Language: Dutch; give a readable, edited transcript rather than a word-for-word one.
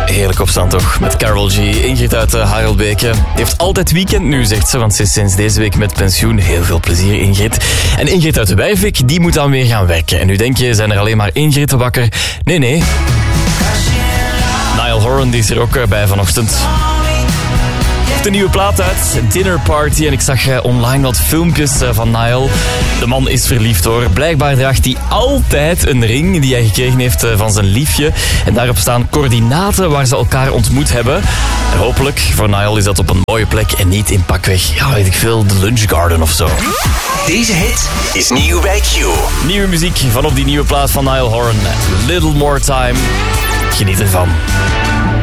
heerlijk opstaan toch. Met Carol G. Ingrid uit Harelbeke. Heeft altijd weekend nu, zegt ze, want ze is sinds deze week met pensioen. Heel veel plezier, Ingrid. En Ingrid uit de Wijvik, die moet dan weer gaan werken. En nu denk je, zijn er alleen maar Ingrid wakker? Nee. Niall Horan die is er ook bij vanochtend. De nieuwe plaat uit, Dinner Party. En ik zag online wat filmpjes van Niall. De man is verliefd hoor. Blijkbaar draagt hij altijd een ring die hij gekregen heeft van zijn liefje. En daarop staan coördinaten waar ze elkaar ontmoet hebben. En hopelijk voor Niall is dat op een mooie plek en niet in pakweg, ja weet ik veel, de Lunch Garden of zo. Deze hit is nieuw bij Q. Nieuwe muziek van op die nieuwe plaat van Niall Horan. Little More Time. Geniet ervan.